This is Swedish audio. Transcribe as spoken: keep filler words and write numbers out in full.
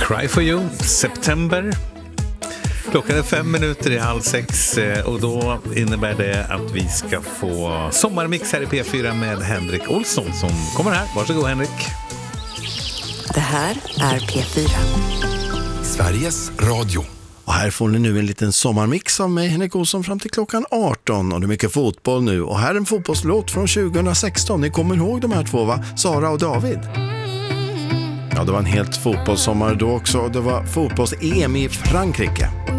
Cry for you, September. Klockan är fem minuter i halv sex och då innebär det att vi ska få sommarmix här i P fyra med Henrik Olsson som kommer här. Varsågod Henrik. Det här är P fyra. Sveriges Radio. Och här får ni nu en liten sommarmix av mig, Henrik Olsson, fram till klockan arton. Och det är mycket fotboll nu. Och här är en fotbollslåt från tjugohundrasexton. Ni kommer ihåg de här två, va? Sara och David. Ja, det var en helt fotbollssommar då också. Det var fotbolls-E M i Frankrike.